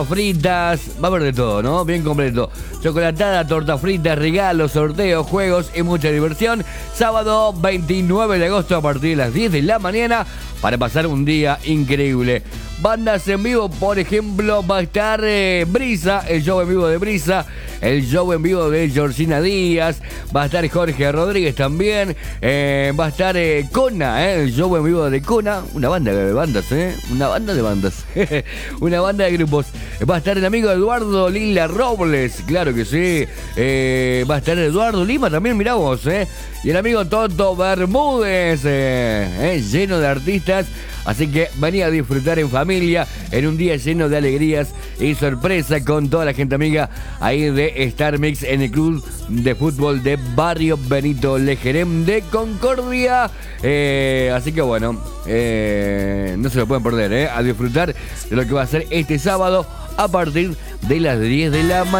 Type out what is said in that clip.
fritas, va a haber de todo, ¿no? Bien completo. Chocolatada, torta frita, regalos, sorteos, juegos y mucha diversión. Sábado 29 de agosto a partir de las 10 de la mañana para pasar un día increíble. Bandas en vivo, por ejemplo, va a estar Brisa, el show en vivo de Brisa, el show en vivo de Georgina Díaz, va a estar Jorge Rodríguez también, va a estar Cona, el show en vivo de Cona, una banda de bandas, una banda de bandas, una banda de grupos. Va a estar el amigo Eduardo Lila Robles, claro que sí, va a estar Eduardo Lima también, mirá vos, y el amigo Toto Bermúdez, lleno de artistas. Así que venía a disfrutar en familia, en un día lleno de alegrías y sorpresa con toda la gente amiga ahí de Star Mix en el club de fútbol de Barrio Benito Lejerem de Concordia. Así que bueno, no se lo pueden perder, a disfrutar de lo que va a ser este sábado a partir de las 10 de la mañana.